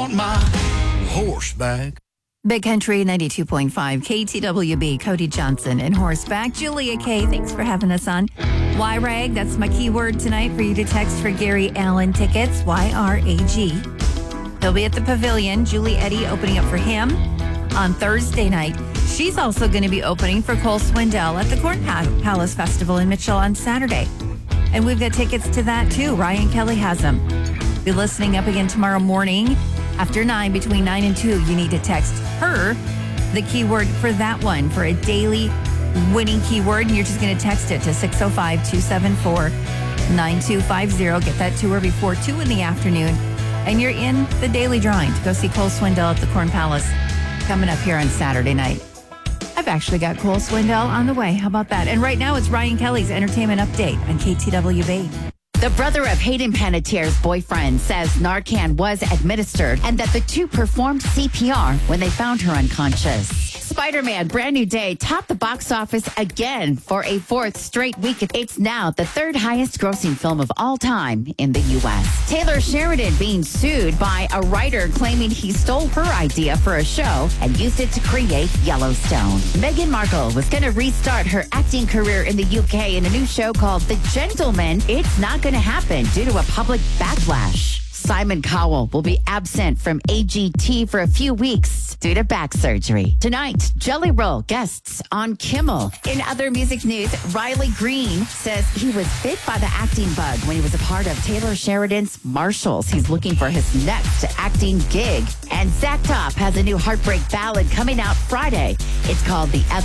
want my horseback. Big Country 92.5, KTWB, Cody Johnson and Horseback. Julia K, thanks for having us on. YRAG, that's my keyword tonight for you to text for Gary Allen tickets, YRAG. He'll be at the Pavilion. Julie Eddy opening up for him on Thursday night. She's also going to be opening for Cole Swindell at the Corn Palace Festival in Mitchell on Saturday. And we've got tickets to that too. Ryan Kelly has them. Be listening up again tomorrow morning after 9, between 9 and 2. You need to text her the keyword for that one, for a daily winning keyword. And you're just going to text it to 605-274-9250. Get that to her before 2 in the afternoon. And you're in the daily drawing to go see Cole Swindell at the Corn Palace coming up here on Saturday night. I've actually got Cole Swindell on the way. How about that? And right now it's Ryan Kelly's Entertainment Update on KTWB. The brother of Hayden Panettiere's boyfriend says Narcan was administered and that the two performed CPR when they found her unconscious. Spider-Man Brand New Day topped the box office again for a fourth straight week. It's now the third highest grossing film of all time in the U.S. Taylor Sheridan being sued by a writer claiming he stole her idea for a show and used it to create Yellowstone. Meghan Markle was going to restart her acting career in the UK in a new show called The Gentleman. It's not going to happen due to a public backlash. Simon Cowell will be absent from AGT for a few weeks due to back surgery. Tonight, Jelly Roll guests on Kimmel. In other music news, Riley Green says he was bit by the acting bug when he was a part of Taylor Sheridan's Marshalls. He's looking for his next acting gig. And Zach Top has a new heartbreak ballad coming out Friday. It's called The Other